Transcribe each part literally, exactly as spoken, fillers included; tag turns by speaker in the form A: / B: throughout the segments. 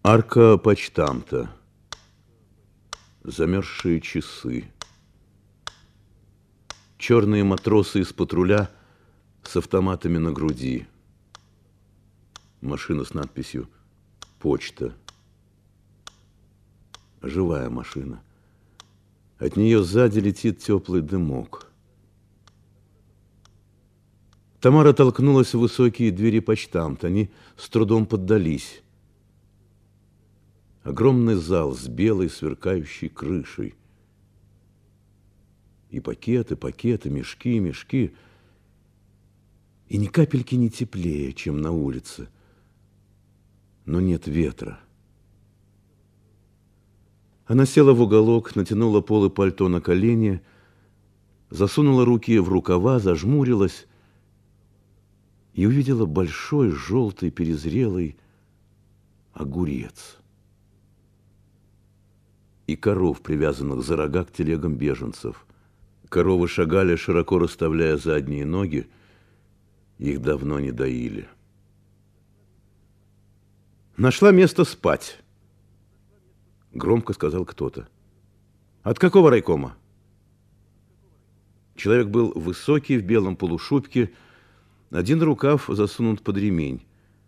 A: Арка почтамта. Замерзшие часы. Черные матросы из патруля с автоматами на груди. Машина с надписью «Почта». Живая машина. От нее сзади летит теплый дымок. Тамара толкнулась в высокие двери почтамта. Они с трудом поддались. Огромный зал с белой сверкающей крышей. И пакеты, пакеты, мешки, мешки. И ни капельки не теплее, чем на улице. Но нет ветра. Она села в уголок, натянула полы пальто на колени, засунула руки в рукава, зажмурилась и увидела большой, желтый, перезрелый огурец. И коров, привязанных за рога к телегам беженцев. Коровы шагали, широко расставляя задние ноги. Их давно не доили. «Нашла место спать», — громко сказал кто-то. «От какого райкома?» Человек был высокий, в белом полушубке, один рукав засунут под ремень.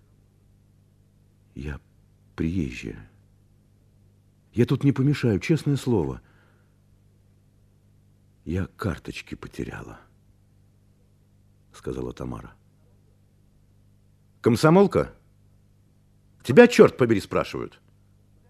A: «Я приезжая. Я тут не помешаю, честное слово. Я карточки потеряла», — сказала Тамара. «Комсомолка? Тебя, черт побери, спрашивают».